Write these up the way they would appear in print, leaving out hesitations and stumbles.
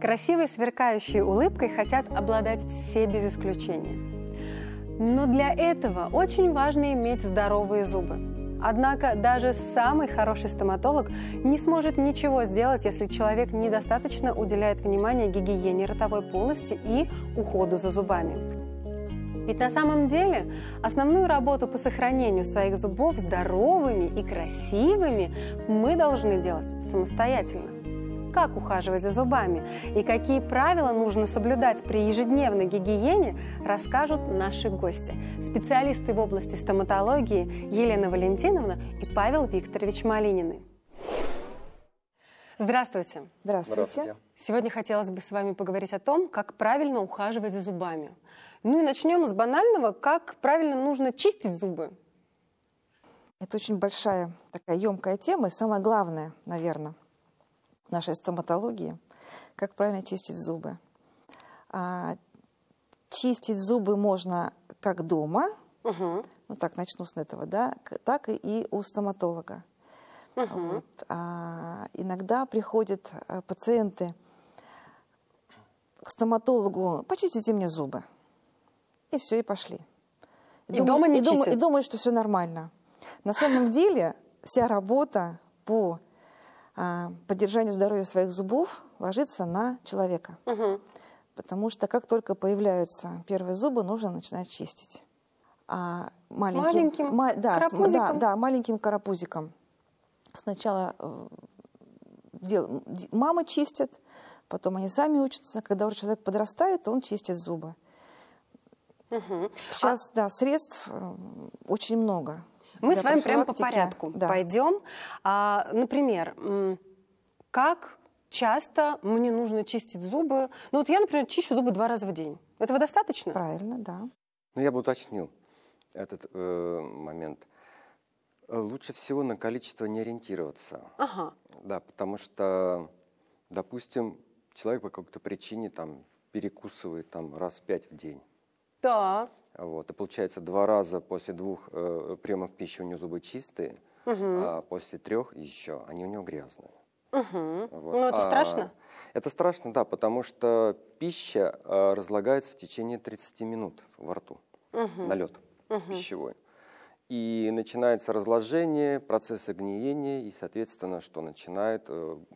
Красивой, сверкающей улыбкой хотят обладать все без исключения. Но для этого очень важно иметь здоровые зубы. Однако даже самый хороший стоматолог не сможет ничего сделать, если человек недостаточно уделяет внимание гигиене ротовой полости и уходу за зубами. Ведь на самом деле основную работу по сохранению своих зубов здоровыми и красивыми мы должны делать самостоятельно. Как ухаживать за зубами и какие правила нужно соблюдать при ежедневной гигиене, расскажут наши гости. Специалисты в области стоматологии Елена Валентиновна и Павел Викторович Малинины. Здравствуйте. Здравствуйте. Сегодня хотелось бы с вами поговорить о том, как правильно ухаживать за зубами. Ну и начнем с банального, как правильно нужно чистить зубы. Это очень большая такая емкая тема, и самое главное, наверное, в нашей стоматологии, как правильно чистить зубы. Чистить зубы можно как дома, ну так, начну с этого, да, так и у стоматолога. Иногда приходят пациенты к стоматологу: почистите мне зубы. И все, и пошли. И думают, что все нормально. На самом деле вся работа по поддержанию здоровья своих зубов ложится на человека. Потому что как только появляются первые зубы, нужно начинать чистить. Маленьким карапузиком. Сначала мамы чистят, потом они сами учатся. Когда уже человек подрастает, он чистит зубы. Сейчас, средств очень много. Мы с вами прямо по порядку пойдем. Например, как часто мне нужно чистить зубы? Ну вот я, например, чищу зубы 2 раза в день. Этого достаточно? Правильно, да. Ну, я бы уточнил этот момент. Лучше всего на количество не ориентироваться. Да, потому что, допустим, человек по какой-то причине перекусывает раз 5 в день. Да. Вот, и получается 2 раза после 2 приемов пищи у него зубы чистые, а после 3 еще они у него грязные. Вот. Ну, это страшно? Это страшно, да, потому что пища разлагается в течение 30 минут во рту, налет пищевой. И начинается разложение, процессы гниения, и, соответственно, что начинает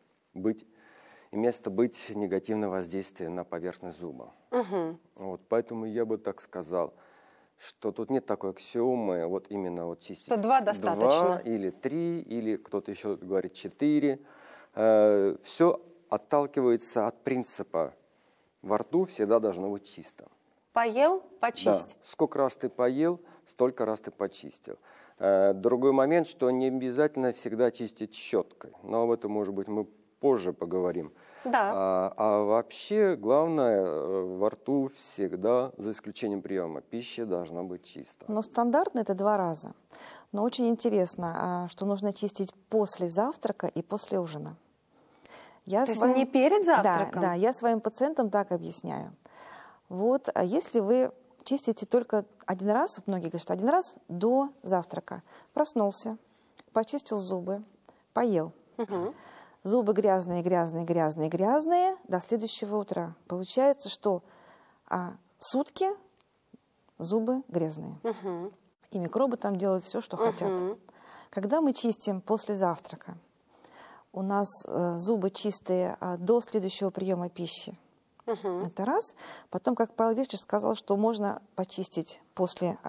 иметь негативное воздействие на поверхность зуба. Вот, поэтому я бы так сказал, что тут нет такой аксиомы, вот именно чистить. Что 2 достаточно. 2 или 3, или кто-то еще говорит 4. Все отталкивается от принципа: во рту всегда должно быть чисто. Поел – почисть. Да. Сколько раз ты поел, столько раз ты почистил. Другой момент, что не обязательно всегда чистить щеткой. Но об этом, может быть, мы позже поговорим. Да. А вообще, главное, во рту всегда, за исключением приема пищи, должно быть чисто. Но стандартно это 2 раза. Но очень интересно, что нужно чистить после завтрака и после ужина. То есть не перед завтраком? Да, я своим пациентам так объясняю. Вот, а если вы чистите только 1 раз, многие говорят, что 1 раз до завтрака, проснулся, почистил зубы, поел. Зубы грязные до следующего утра. Получается, что сутки зубы грязные. И микробы там делают все, что хотят. Когда мы чистим после завтрака, у нас зубы чистые до следующего приема пищи. Это раз. Потом, как Павел Викторович сказал, что можно почистить после